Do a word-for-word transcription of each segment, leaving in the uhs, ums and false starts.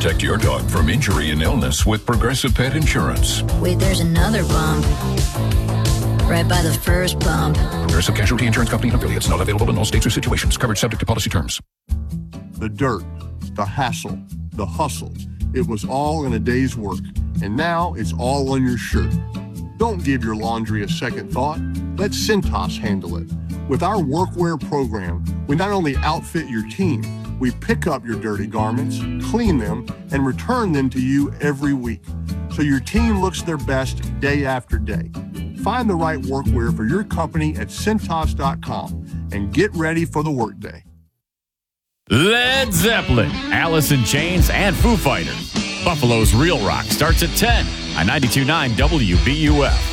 Protect your dog from injury and illness with Progressive Pet Insurance. Wait, there's another bump. Right by the first bump. Progressive Casualty Insurance Company and affiliates. Not available in all states or situations. Coverage subject to policy terms. The dirt, the hassle, the hustle. It was all in a day's work. And now it's all on your shirt. Don't give your laundry a second thought. Let Cintas handle it. With our workwear program, we not only outfit your team, we pick up your dirty garments, clean them, and return them to you every week. So your team looks their best day after day. Find the right workwear for your company at Cintas dot com and get ready for the workday. Led Zeppelin, Alice in Chains, and Foo Fighters. Buffalo's Real Rock starts at ten on ninety-two point nine W B U F.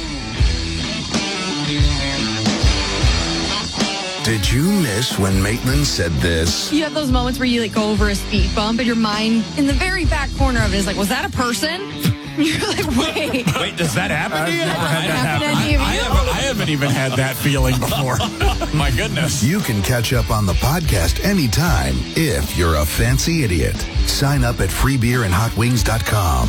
Did you miss when Maitland said this? You have those moments where you like go over a speed bump and your mind in the very back corner of it is like, was that a person? You're like, wait. Wait, does that happen to you? Never had that happen. I, I, haven't, I haven't even had that feeling before. My goodness. You can catch up on the podcast anytime if you're a fancy idiot. Sign up at free beer and hot wings dot com.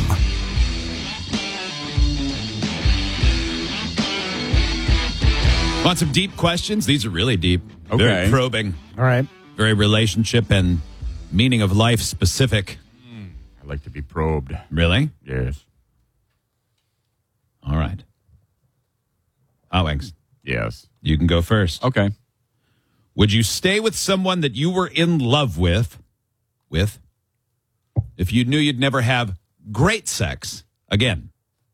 Want some deep questions? These are really deep. Okay. Very probing. All right. Very relationship and meaning of life specific. I like to be probed. Really? Yes. All right. Alex, Yes. you can go first. Okay. Would you stay with someone that you were in love with, with, if you knew you'd never have great sex again?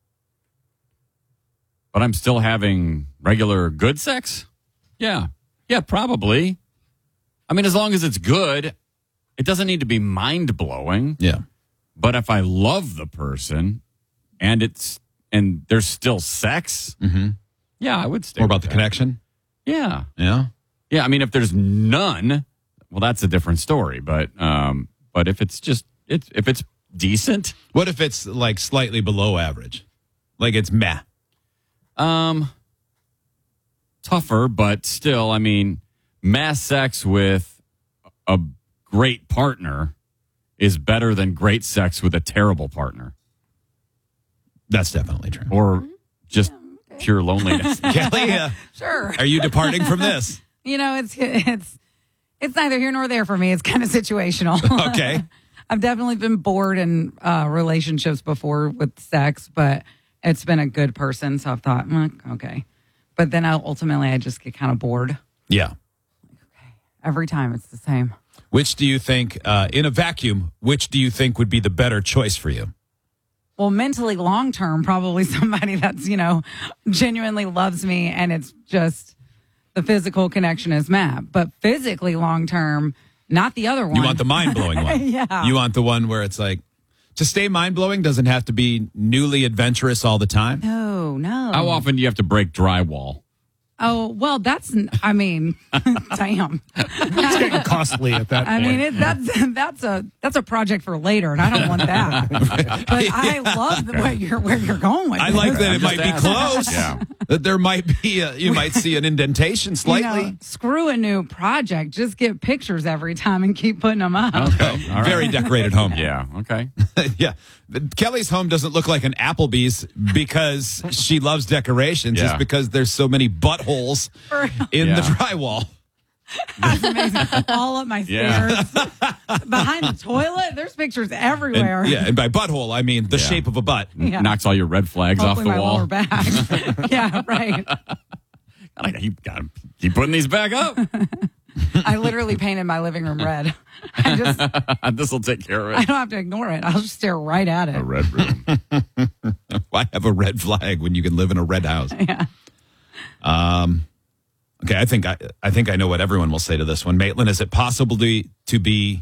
But I'm still having regular good sex? Yeah. Yeah, probably. I mean, as long as it's good, it doesn't need to be mind-blowing. Yeah. But if I love the person and it's and there's still sex, Mm-hmm. yeah, I would stay. Or with about the that. connection? Yeah. Yeah. Yeah, I mean, if there's none, well, that's a different story. But um, but if it's just it's if it's decent, What if it's like slightly below average? Like it's meh. um, tougher, but still, I mean, mass sex with a great partner is better than great sex with a terrible partner, That's definitely true. or just pure loneliness. Kelly, uh, Sure. are you departing from this? You know, it's it's it's neither here nor there for me. It's kind of situational. Okay. I've definitely been bored in uh, relationships before with sex, but it's been a good person, so I've thought, mm, okay. But then I, ultimately, I just get kind of bored. Yeah. Every time it's the same. Which do you think, uh, in a vacuum, which do you think would be the better choice for you? Well, mentally long term, probably somebody that's, you know, genuinely loves me and it's just the physical connection is met. But physically long term, not the other one. You want the mind-blowing one. Yeah. You want the one where it's like, to stay mind-blowing doesn't have to be newly adventurous all the time. No, no. How often do you have to break drywall? Oh, well, that's, I mean, damn. It's getting costly at that I point. mean, it, that's that's a that's a project for later, and I don't want that. But I love the way you're where you're going with I this. like that it I'm might just be asking. close. Yeah. That there might be, a, you might see an indentation You slightly. know, screw a new project. Just get pictures every time and keep putting them up. Okay. All right. Very decorated home. Yeah. Okay. Yeah. Kelly's home doesn't look like an Applebee's because she loves decorations. Yeah. It's because there's so many buttholes in Yeah. the drywall. That's amazing. All up my Yeah. stairs, behind the toilet. There's pictures everywhere. And, yeah, and by butthole, I mean the Yeah. shape of a butt. Yeah. Knocks all your red flags Hopefully off the my wall. lower back. Yeah, right. I keep, gotta keep putting these back up. I literally painted my living room red. I just, I This will take care of don't it. have to ignore it. I'll just stare right at A it. red room. Why have a red flag when you can live in a red house? Yeah. Um, okay, I think I, I think I know what everyone will say to this one. Maitland, is it possible to to be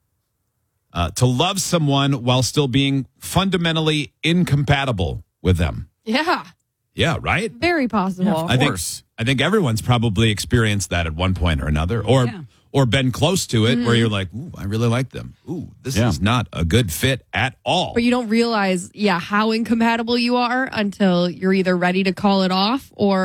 uh, to love someone while still being fundamentally incompatible with them? Yeah. Yeah, right. Very possible. Of I think course. I think everyone's probably experienced that at one point or another, or Yeah. or been close to it, where you're like, "Ooh, I really like them. Ooh, this Yeah. is not a good fit at all." But you don't realize, yeah, how incompatible you are until you're either ready to call it off or